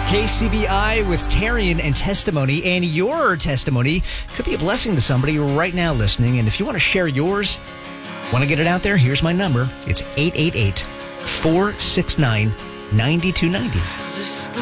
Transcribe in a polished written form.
KCBI with Tarian and Testimony, and your testimony could be a blessing to somebody right now listening. And if you want to share yours, want to get it out there, here's my number. It's 888-469-9290.